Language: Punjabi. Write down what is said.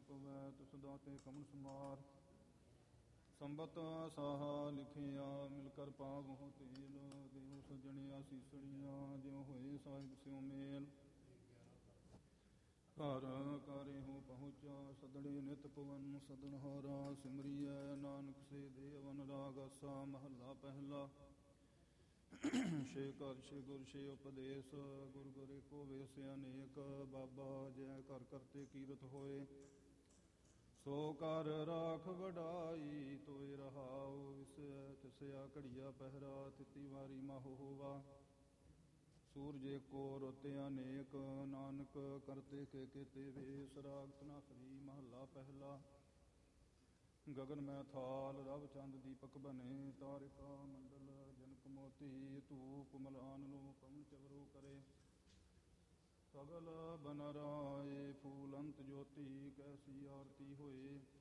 ਪਵੈ ਤਿਸ ਦਾਤੇ ਕਮਲ ਸਮਾਰ। ਸੰਬਤ ਸਾਹਾ ਲਿਖਿਆ ਮਿਲ ਕਰ ਪਾਵਹੁ ਤੇਲ। ਦੇਹੁ ਸੱਜਣਿਆ ਸੀਸੜੀਆਂ ਜਿਉ ਹੋਏ ਸਾਹਿਬ ਸਿਉ ਮੇਲ। ਘਰ ਕਰਿਹੁ ਪਹੁੰਚਾ ਸਦੜੇ ਨਿਤ ਪਵਨ ਸਦਨਹਾਰਾ। ਸਿਮਰੀਐ ਨਾਨਕ ਸੇ ਦੇ ਅਵਨ ਰਾਗ ਆਸਾ। ਮਹੱਲਾ ਪਹਿਲਾ। ਛੇ ਘਰ ਛੇ ਗੁਰ ਛੇ ਉਪਦੇਸ। ਗੁਰ ਗੁਰ ਏਕੋ ਵੇਸ ਅਨੇਕ। ਬਾਬਾ ਜੈ ਘਰ ਕਰਤੇ ਕੀਰਤ ਹੋਏ। ਸੋ ਕਰ ਰਾਖ ਵਡਾਈ ਤੋਇ ਰਹਾਉ। ਵਿਸੈ ਤਿਸਇਆ ਘੜੀਆ ਪਹਿਰਾ ਤਿਤੀ ਵਾਰੀ ਮਾਹੁ ਹੋਵਾ। ਸੂਰਜ ਏਕੋ ਰੁੱਤ ਅਨੇਕ। ਨਾਨਕ ਕਰਤੇ ਕੇ ਕੇਤੇ ਵੇਸ। ਰਾਗ ਧਨਾਸਰੀ ਮਹੱਲਾ ਪਹਿਲਾ। ਗਗਨ ਮੈਂ ਥਾਲ ਰਵ ਚੰਦ ਦੀਪਕ ਬਨੇ। ਤਾਰਿਕਾ ਮੰਡਲ ਜਨਕ ਮੋਤੀ। ਧੂਪ ਮਲਾਨੁ ਪਵਨ ਚਵਰੂ ਕਰੇ। ਸਗਲ ਬਨ ਰਾਏ ਫੂਲ ਅੰਤ ਜੋਤੀ। ਕੈਸੀ ਆਰਤੀ ਹੋਏ